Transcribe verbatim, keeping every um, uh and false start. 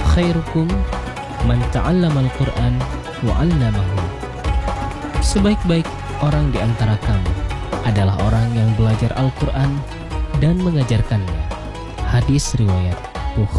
khairukum man ta'allamal Qur'an wa 'allamahu. Sebaik-baik orang di antara kamu adalah orang yang belajar Al-Qur'an dan mengajarkannya. Hadis riwayat